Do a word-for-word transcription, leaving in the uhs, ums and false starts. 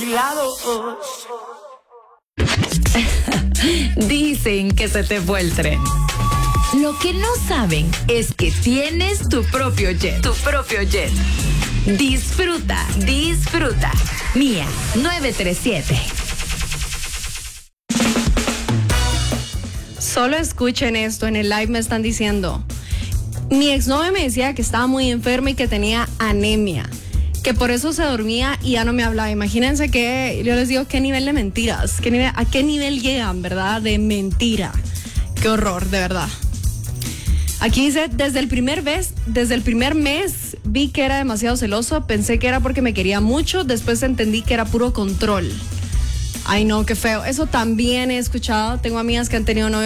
alquilados. Dicen que se te fue el tren. Lo que no saben es que tienes tu propio jet. Tu propio jet. Disfruta, disfruta. Mía nueve tres siete. Solo escuchen esto, en el live me están diciendo. Mi exnovio me decía que estaba muy enferma y que tenía anemia, que por eso se dormía y ya no me hablaba. Imagínense que yo les digo qué nivel de mentiras, qué nivel, a qué nivel llegan, ¿verdad? De mentira. Qué horror, de verdad. Aquí dice, desde el primer mes, desde el primer mes vi que era demasiado celoso, pensé que era porque me quería mucho, después entendí que era puro control. Ay no, qué feo. Eso también he escuchado, tengo amigas que han tenido novios